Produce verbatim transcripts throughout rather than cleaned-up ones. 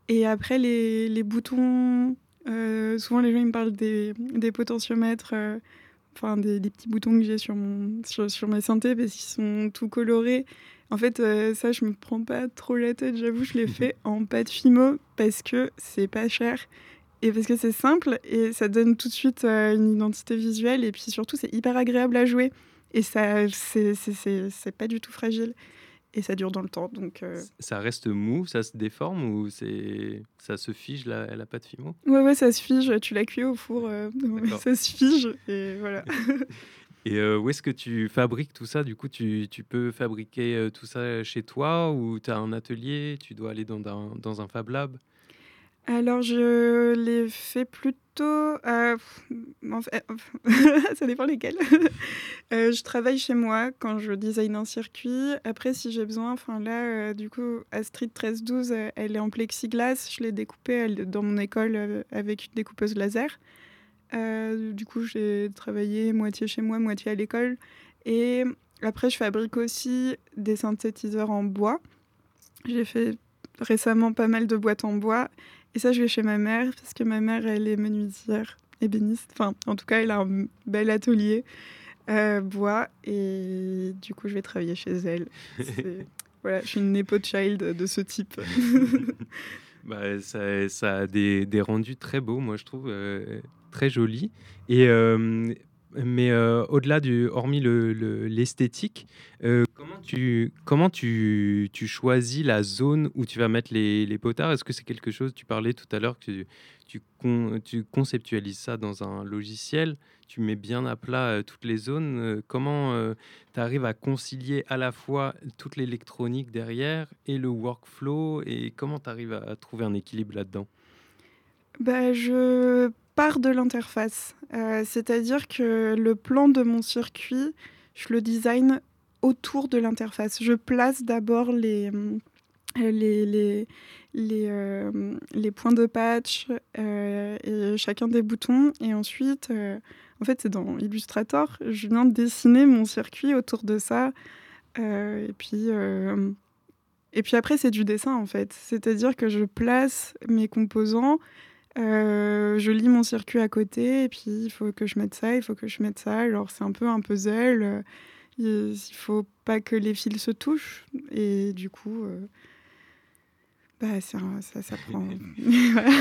Et après, les, les boutons, euh, souvent les gens ils me parlent des, des potentiomètres, euh, enfin des, des petits boutons que j'ai sur, mon, sur, sur mes synthés parce qu'ils sont tout colorés. En fait, euh, ça, je me prends pas trop la tête, j'avoue, je les fais en pâte Fimo parce que c'est pas cher et parce que c'est simple et ça donne tout de suite euh, une identité visuelle et puis surtout, c'est hyper agréable à jouer et ça, c'est, c'est, c'est, c'est pas du tout fragile et ça dure dans le temps. Donc, euh... Ça reste mou, ça se déforme ou c'est... ça se fige la, la pâte Fimo? Ouais, ouais, ça se fige. Tu l'as cuit au four, euh, D'accord. ça se fige et voilà. Et euh, où est-ce que tu fabriques tout ça? Du coup, tu, tu peux fabriquer euh, tout ça chez toi ou tu as un atelier? Tu dois aller dans un, dans un Fab Lab? Alors, je l'ai fait plutôt. Euh, en fait, ça dépend lesquels. euh, je travaille chez moi quand je design un circuit. Après, si j'ai besoin, enfin là, euh, du coup, Astrid treize douze, euh, elle est en plexiglas. Je l'ai découpée elle, dans mon école euh, avec une découpeuse laser. Euh, du coup, j'ai travaillé moitié chez moi, moitié à l'école. Et après, je fabrique aussi des synthétiseurs en bois. J'ai fait récemment pas mal de boîtes en bois. Et ça, je vais chez ma mère, parce que ma mère, elle est menuisière, ébéniste. Enfin, en tout cas, elle a un bel atelier euh, bois. Et du coup, je vais travailler chez elle. C'est... Voilà, je suis une nepo child de ce type. Bah, ça, ça a des, des rendus très beaux, moi je trouve, euh, très jolis. Et, euh, mais euh, au-delà du, hormis le, le- l'esthétique, euh, comment tu, comment tu, tu choisis la zone où tu vas mettre les, les potards? Est-ce que c'est quelque chose, tu parlais tout à l'heure que tu, tu, con- tu conceptualises ça dans un logiciel, tu mets bien à plat euh, toutes les zones. euh, comment euh, tu arrives à concilier à la fois toute l'électronique derrière et le workflow et comment tu arrives à, à trouver un équilibre là-dedans? Bah, je pars de l'interface. Euh, c'est-à-dire que le plan de mon circuit, je le design autour de l'interface. Je place d'abord les, les, les, les, euh, les points de patch euh, et chacun des boutons. Et ensuite, euh, en fait, c'est dans Illustrator, je viens de dessiner mon circuit autour de ça. Euh, et puis... euh, et puis après, c'est du dessin, en fait. C'est-à-dire que je place mes composants, euh, je lis mon circuit à côté, et puis il faut que je mette ça, il faut que je mette ça. Alors c'est un peu un puzzle. euh, Il il faut pas que les fils se touchent. Et du coup, euh, bah, c'est un- ça, ça prend... Voilà.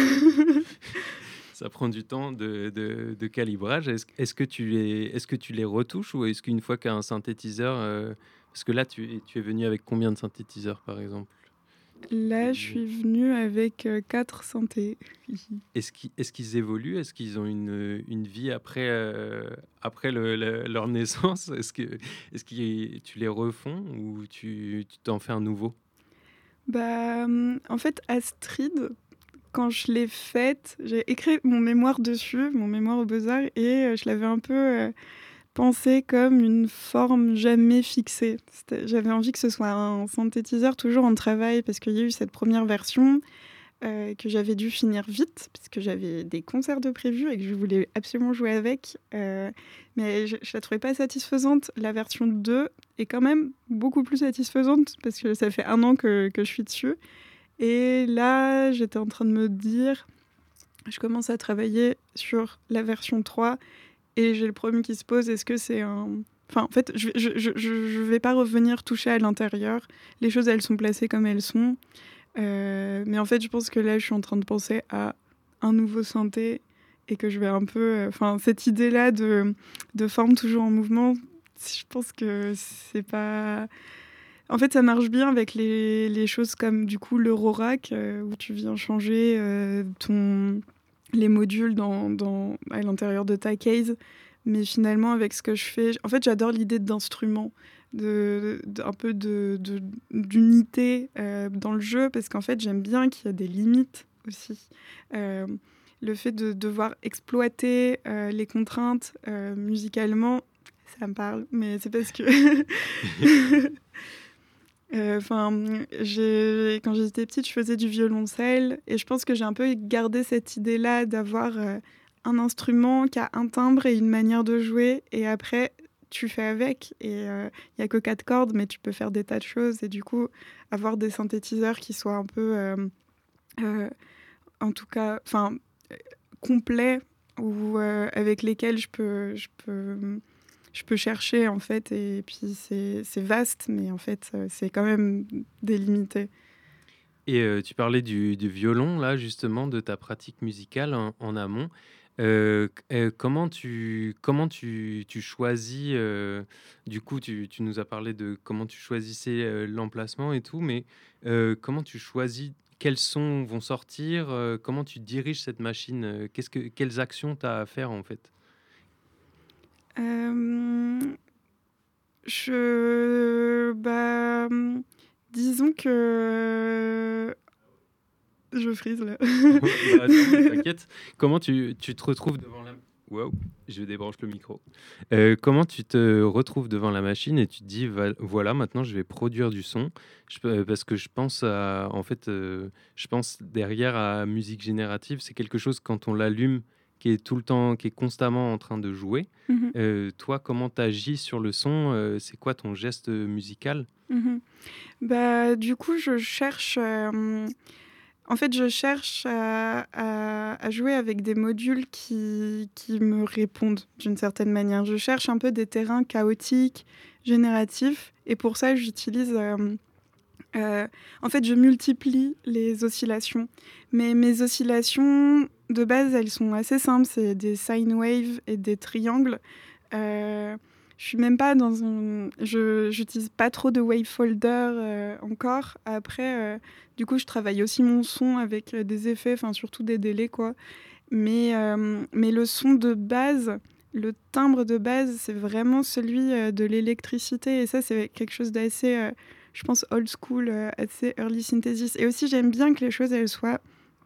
Ça prend du temps de, de- de calibrage. Est-ce, est-ce que tu les, est-ce que tu les retouches ou est-ce qu'une fois qu'un synthétiseur... euh, parce que là, tu, es- tu es venu avec combien de synthétiseurs, par exemple? Tu Là, je disais. suis venue avec euh, quatre synthés. Est-ce qu'ils, est-ce qu'ils évoluent? Est-ce qu'ils ont une, une vie après, euh, après le- le- leur naissance? Est-ce que, est-ce que tu les refonds ou tu, tu t'en fais un nouveau? Bah, hum, en fait, Astrid, quand je l'ai faite, j'ai écrit mon mémoire dessus, mon mémoire aux Beaux-Arts, et euh, je l'avais un peu euh, pensé comme une forme jamais fixée. C'était- J'avais envie que ce soit un synthétiseur toujours en travail, parce qu'il y a eu cette première version euh, que j'avais dû finir vite, puisque j'avais des concerts de prévus et que je voulais absolument jouer avec. euh, mais je, je la trouvais pas satisfaisante. La version deux est quand même beaucoup plus satisfaisante, parce que ça fait un an que, que je suis dessus. Et là, j'étais en train de me dire, je commence à travailler sur la version trois et j'ai le problème qui se pose, est-ce que c'est un... Enfin, en fait, je, je, je, je vais pas revenir toucher à l'intérieur. Les choses, elles sont placées comme elles sont. Euh, mais en fait, je pense que là, je suis en train de penser à un nouveau synthé et que je vais un peu... Enfin, euh, cette idée-là de, de forme toujours en mouvement, je pense que c'est pas... En fait, ça marche bien avec les, les choses comme du coup l'Eurorack, euh, où tu viens changer euh, ton, les modules dans, dans, à l'intérieur de ta case. Mais finalement, avec ce que je fais, en fait, j'adore l'idée d'instrument, de, de, un peu de, de, d'unité euh, dans le jeu, parce qu'en fait, j'aime bien qu'il y a des limites aussi. Euh, le fait de devoir exploiter euh, les contraintes euh, musicalement, ça me parle, mais c'est parce que... Enfin, euh, quand j'étais petite, je faisais du violoncelle et je pense que j'ai un peu gardé cette idée-là d'avoir euh, un instrument qui a un timbre et une manière de jouer et après tu fais avec et il euh, y a que quatre cordes mais tu peux faire des tas de choses et du coup avoir des synthétiseurs qui soient un peu euh, euh, en tout cas, enfin, complets ou euh, avec lesquels je peux, je peux, je peux chercher en fait. Et puis c'est, c'est vaste, mais en fait, euh, c'est quand même délimité. Et euh, tu parlais du, du violon, là, justement, de ta pratique musicale en, en amont. Euh, c- euh, comment tu, comment tu, tu choisis, euh, du coup, tu, tu nous as parlé de comment tu choisissais euh, l'emplacement et tout, mais euh, comment tu choisis quels sons vont sortir, euh, comment tu diriges cette machine, euh, qu'est-ce que, quelles actions tu as à faire, en fait? Euh, je, bah, disons que je frise là. Bah, non, mais t'inquiète. Comment tu, tu te retrouves devant la... Wow, je débranche le micro. Euh, comment tu te retrouves devant la machine et tu te dis, va- voilà, maintenant je vais produire du son. Je peux- parce que je pense à, en fait, euh, je pense derrière à musique générative, c'est quelque chose quand on l'allume, qui est tout le temps, qui est constamment en train de jouer. Mhm, Euh, toi, comment tu agis sur le son? Euh, c'est quoi ton geste musical? mhm. Bah, du coup, je cherche. euh, En fait, je cherche à, à- à jouer avec des modules qui, qui me répondent d'une certaine manière. Je cherche un peu des terrains chaotiques, génératifs, et pour ça, j'utilise... euh, euh, en fait, je multiplie les oscillations. Mais mes oscillations, de base, elles sont assez simples. C'est des sine waves et des triangles. Euh, je suis même pas dans un... Je j'utilise pas trop de wavefolder euh, encore. Après, euh, du coup, je travaille aussi mon son avec euh, des effets, enfin surtout des délais, quoi. Mais, euh, mais le son de base, le timbre de base, c'est vraiment celui euh, de l'électricité. Et ça, c'est quelque chose d'assez, euh, je pense, old school, euh, assez early synthesis. Et aussi, j'aime bien que les choses, elles soient...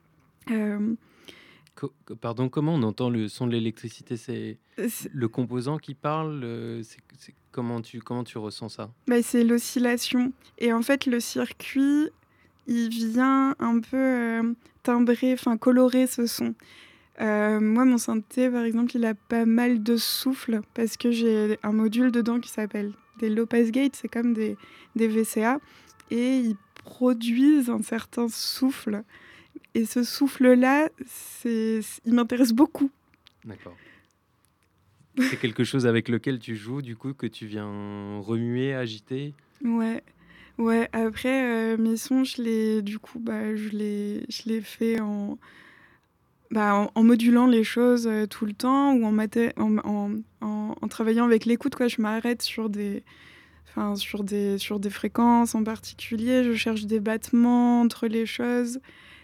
euh, Co- co- pardon, comment on entend le son de l'électricité? C'est c'est le composant qui parle? euh, c'est, c'est- comment tu, comment tu ressens ça? bah, c'est l'oscillation. Et en fait, le circuit, il vient un peu euh, timbrer, enfin colorer ce son. Euh, moi, mon synthé, par exemple, il a pas mal de souffle parce que j'ai un module dedans qui s'appelle des low pass gates, c'est comme des, des V C A, et ils produisent un certain souffle. Et ce souffle-là, c'est, il m'intéresse beaucoup. D'accord. C'est quelque chose avec lequel tu joues, du coup, que tu viens remuer, agiter? Ouais, ouais. Après, euh, mes sons, je les, du coup, bah, je les, je les fais en, bah, en, en modulant les choses euh, tout le temps ou en, maté- en, en, en- en travaillant avec l'écoute, quoi. Je m'arrête sur des, enfin, sur des, sur des fréquences en particulier. Je cherche des battements entre les choses.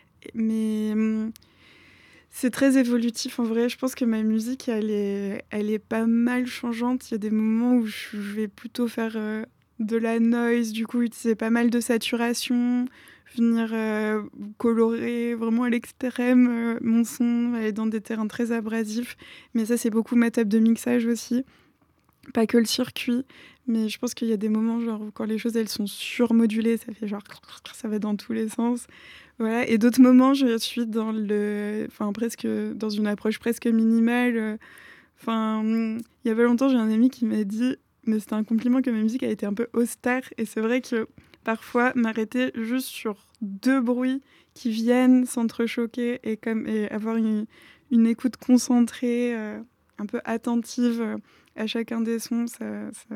Mais hum, c'est très évolutif en vrai. Je pense que ma musique, elle est, elle est pas mal changeante. Il y a des moments où je vais plutôt faire euh, de la noise, du coup utiliser pas mal de saturation, venir euh, colorer vraiment à l'extrême euh, mon son, aller dans des terrains très abrasifs. Mais ça, c'est beaucoup ma table de mixage aussi. Pas que le circuit, mais je pense qu'il y a des moments genre où quand les choses elles sont surmodulées, ça fait genre ça va dans tous les sens. Voilà, et d'autres moments je suis dans le enfin presque dans une approche presque minimale. euh, Enfin, il y a pas longtemps, j'ai un ami qui m'a dit mais c'était un compliment que ma musique a été un peu austère et c'est vrai que parfois m'arrêter juste sur deux bruits qui viennent s'entrechoquer et comme et avoir une, une écoute concentrée euh, un peu attentive euh, à chacun des sons, ça, ça-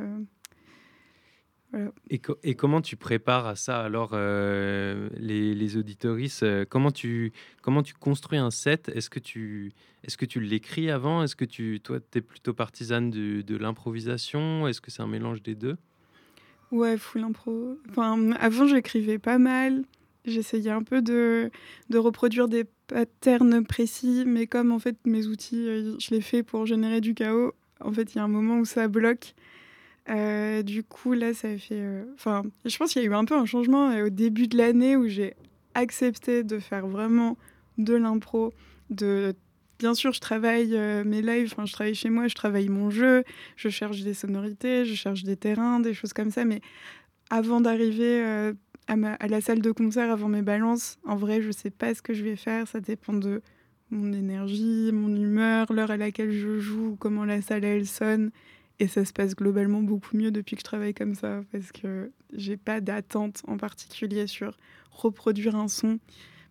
voilà. Et, co- et comment tu prépares à ça alors euh, les, les auditoristes, euh, comment tu, comment tu construis un set? Est-ce que tu, est-ce que tu l'écris avant? Est-ce que tu, toi, tu es plutôt partisane de, de l'improvisation? Est-ce que c'est un mélange des deux? Ouais, full impro. Enfin, avant, j'écrivais pas mal. J'essayais un peu de, de reproduire des patterns précis, mais comme en fait mes outils, euh, je les fais pour générer du chaos, en fait, il y a un moment où ça bloque. Euh, du coup, là, ça fait. euh, Enfin, je pense qu'il y a eu un peu un changement euh, au début de l'année où j'ai accepté de faire vraiment de l'impro. De... Bien sûr, je travaille euh, mes lives, enfin, je travaille chez moi, je travaille mon jeu, je cherche des sonorités, je cherche des terrains, des choses comme ça. Mais avant d'arriver euh, à, ma- à la salle de concert, avant mes balances, en vrai, je sais pas ce que je vais faire. Ça dépend de mon énergie, mon humeur, l'heure à laquelle je joue, comment la salle elle sonne. Et ça se passe globalement beaucoup mieux depuis que je travaille comme ça, parce que j'ai pas d'attente en particulier sur reproduire un son,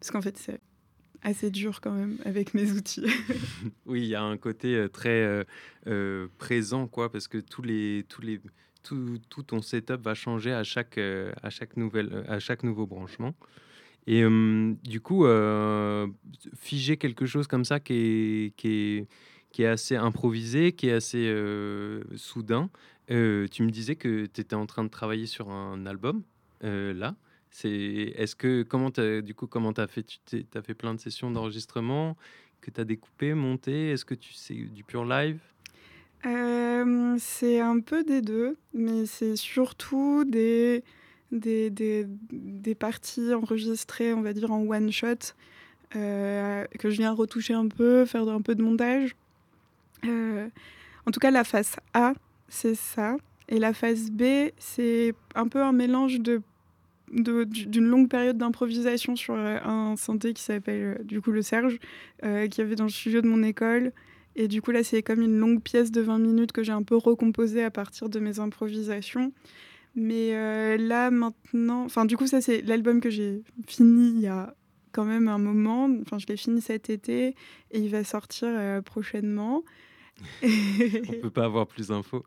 parce qu'en fait, c'est assez dur quand même avec mes outils. Oui, il y a un côté euh, très euh, euh, présent, quoi, parce que tous les, tous les, tout, tout ton setup va changer à chaque, euh, à chaque nouvelle, à chaque nouveau branchement. Et euh, du coup, euh, figer quelque chose comme ça qui est, qui est, qui est assez improvisé, qui est assez euh, soudain. Euh, tu me disais que tu étais en train de travailler sur un album euh, là. C'est, est-ce que comment t'as, du coup comment t'as fait? Tu t'es- t'as fait plein de sessions d'enregistrement que tu as découpé, monté. Est-ce que tu sais du pur live? Hem, c'est un peu des deux, mais c'est surtout des des des des parties enregistrées, on va dire, en one shot, heu, que je viens retoucher un peu, faire un peu de montage. Heu, En tout cas, la face A, c'est ça, et la face B, c'est un peu un mélange de de d'u d'une longue période d'improvisation sur, heu, un synthé qui s'appelle, heu, du coup, le Serge, heu, qu'il y avait dans le studio de mon école, et du coup, là, c'est comme une longue pièce de vingt minutes que j'ai un peu recomposée à partir de mes improvisations. Mais, heu, là, maintenant, enfin, du coup, ça, c'est l'album que j'ai fini il y a quand même un moment. Enfin, je l'ai fini cet été et il va sortir, heu, prochainement. On peut pas avoir plus d'infos.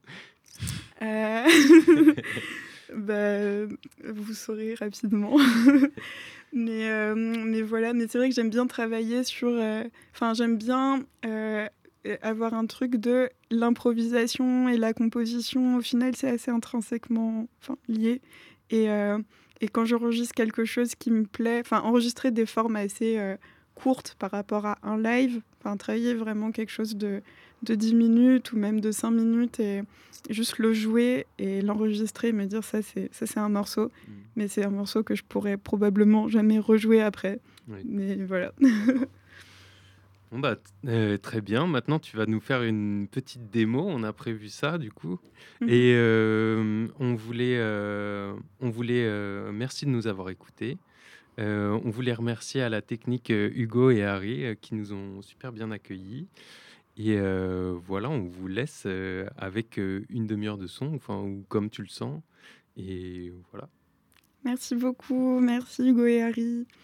Heu, bah, vous saurez rapidement. Mais, hem, mais voilà, mais c'est vrai que j'aime bien travailler sur, heu, enfin, j'aime bien, heu, heu, avoir un truc de l'improvisation et la composition. Au final, c'est assez intrinsèquement, enfin, lié, et heu et quand j'enregistre quelque chose qui me plaît, enfin, enregistrer des formes assez, heu, courtes par rapport à un live, enfin, travailler vraiment quelque chose de de dix minutes ou même de cinq minutes, et juste le jouer et l'enregistrer et me dire: «Ça, c'est ça, c'est un morceau». Mm. Mais c'est un morceau que je pourrais probablement jamais rejouer après. Oui. Mais voilà. Bon bah, t- euh, très bien. Maintenant, tu vas nous faire une petite démo. On a prévu ça, du coup. Mmh. Et euh, on voulait, euh, on voulait euh, merci de nous avoir écoutés. Euh, on voulait remercier à la technique euh, Hugo et Harry euh, qui nous ont super bien accueillis. Et euh, voilà, on vous laisse euh, avec euh, une demi-heure de son, enfin, ou comme tu le sens. Et voilà. Merci beaucoup. Merci Hugo et Harry.